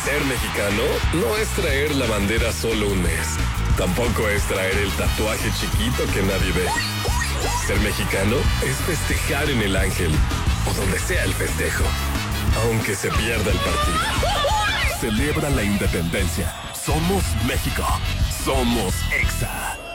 Ser mexicano no es traer la bandera solo un mes. Tampoco es traer el tatuaje chiquito que nadie ve. Ser mexicano es festejar en el Ángel o donde sea el festejo, aunque se pierda el partido. Celebra la independencia. Somos México. Somos EXA.